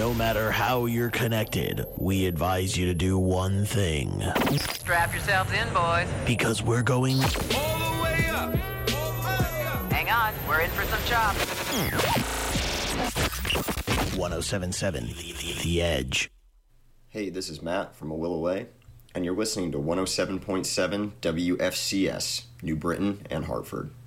no matter how you're connected, we advise you to do one thing. Strap yourselves in, boys. Because we're going all the way up. Hang on, we're in for some chops. 107.7 The Edge. Hey, this is Matt from A Will Away, and you're listening to 107.7 WFCS, New Britain and Hartford.